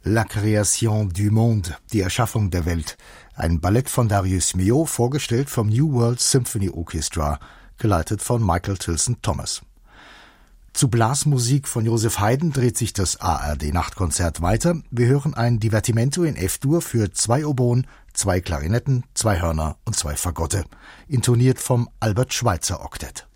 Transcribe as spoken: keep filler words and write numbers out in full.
La Création du Monde, die Erschaffung der Welt. Ein Ballett von Darius Milhaud, vorgestellt vom New World Symphony Orchestra, geleitet von Michael Tilson Thomas. Zu Blasmusik von Joseph Haydn dreht sich das A R D-Nachtkonzert weiter. Wir hören ein Divertimento in F-Dur für zwei Oboen, zwei Klarinetten, zwei Hörner und zwei Fagotte, intoniert vom Albert Schweitzer Oktett.